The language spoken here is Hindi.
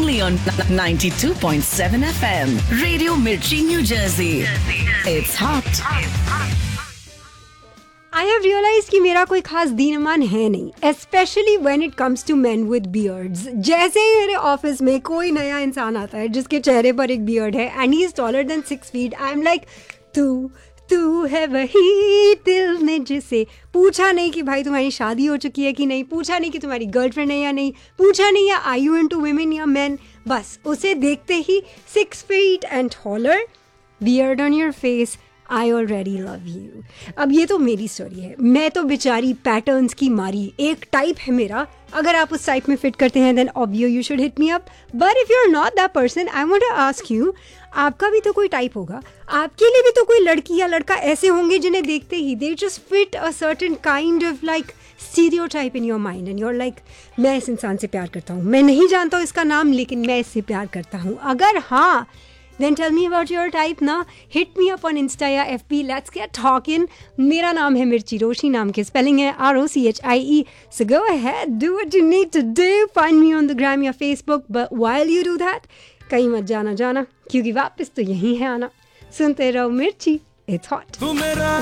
only on 92.7 FM. Radio Mirchi, New Jersey. It's hot. I have realized कि मेरा कोई खास दीनमान है नहीं, especially when it comes to men with beards. जैसे ही मेरे ऑफिस में कोई नया इंसान आता है जिसके चेहरे पर एक बियर्ड है and he is taller than 6 feet, I am like, तू है वही दिल ने जिसे पूछा नहीं कि भाई तुम्हारी शादी हो चुकी है कि नहीं, पूछा नहीं कि तुम्हारी गर्लफ्रेंड है या नहीं, पूछा नहीं या आर यू इनटू वुमेन या मैन, बस उसे देखते ही 6 feet and taller, beard on your face, I already love you. अब ये तो मेरी स्टोरी है, मैं तो बेचारी पैटर्न्स की मारी, एक टाइप है मेरा, अगर आप उस टाइप में फिट करते हैं then obviously you should hit me up. But if you're not that person, I want to ask you, आपका भी तो कोई टाइप होगा, आपके लिए भी तो कोई लड़की या लड़का ऐसे होंगे जिन्हें देखते ही they just fit a certain kind of like stereotype in your mind and you're like, मैं इस इंसान से प्यार करता हूँ, मैं नहीं जानता हूँ इसका नाम लेकिन मैं इससे प्यार करता हूँ. अगर हाँ, then tell me about your type ना, hit me up on Insta या FB, let's get talking. मेरा नाम है मिर्ची, रोशनी नाम के स्पेलिंग है ROCHIE. So go ahead, do what you need to do, find me on the gram या Facebook, but while you do that, कहीं मत जाना क्योंकि वापस तो यहीं है आना. सुनते रहो मिर्ची, it's hot.